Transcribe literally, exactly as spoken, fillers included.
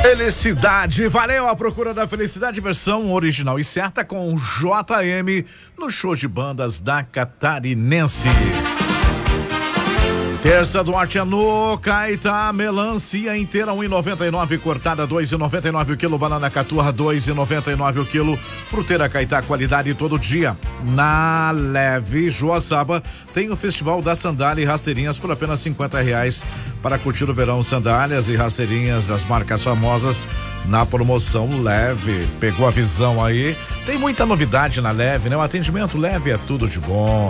Felicidade, valeu a procura da felicidade, versão original e certa com J M no show de bandas da Catarinense. Terça do Norte é no Caetá, melancia inteira um e noventa e nove, cortada dois e noventa e nove o quilo, banana caturra dois e noventa e nove o quilo, fruteira Caetá, qualidade todo dia. Na Leve Joaçaba tem o Festival da Sandália e Rasteirinhas por apenas cinquenta reais para curtir o verão. Sandálias e rasteirinhas das marcas famosas na promoção Leve. Pegou a visão aí? Tem muita novidade na Leve, né? O atendimento Leve é tudo de bom.